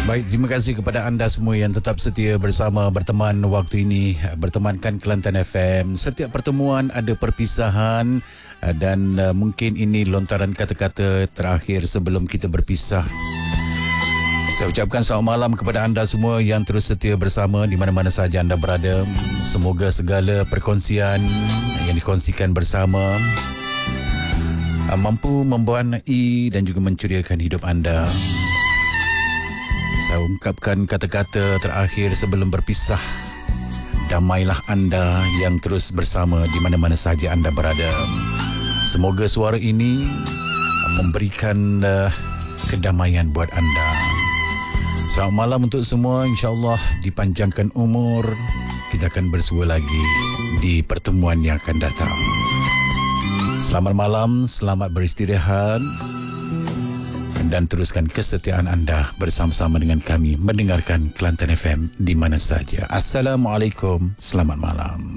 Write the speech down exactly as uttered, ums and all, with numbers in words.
Baik, terima kasih kepada anda semua yang tetap setia bersama berteman waktu ini, bertemankan Kelantan F M. Setiap pertemuan ada perpisahan dan uh, mungkin ini lontaran kata-kata terakhir sebelum kita berpisah. Saya ucapkan selamat malam kepada anda semua yang terus setia bersama di mana-mana sahaja anda berada. Semoga segala perkongsian yang dikongsikan bersama uh, mampu mewarnai dan juga menceriakan hidup anda. Saya ungkapkan kata-kata terakhir sebelum berpisah. Damailah anda yang terus bersama di mana-mana sahaja anda berada. Semoga suara ini memberikan uh, kedamaian buat anda. Selamat malam untuk semua. InsyaAllah dipanjangkan umur. Kita akan bersua lagi di pertemuan yang akan datang. Selamat malam, selamat beristirahat. Dan teruskan kesetiaan anda bersama-sama dengan kami mendengarkan Kelantan F M di mana saja. Assalamualaikum, selamat malam.